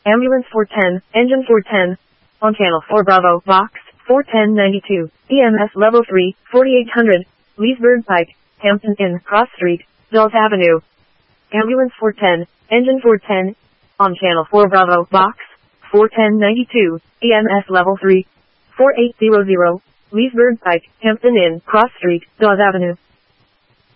Ambulance 410, Engine 410. On Channel 4 Bravo, Box 41092. EMS Level 3, 4800. Leesburg Pike, Hampton Inn, Cross Street, Dulles Avenue. Ambulance 410, Engine 410. On Channel 4 Bravo, Box 41092. EMS Level 3, 4800. Leesburg Pike, Hampton Inn, Cross Street, Dulles Avenue.